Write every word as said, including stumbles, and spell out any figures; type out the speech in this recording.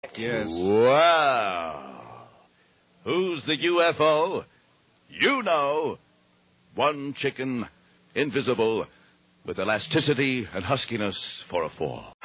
Yes. Wow. Who's the U F O? You know. One chicken, invisible, with elasticity and huskiness for a fall.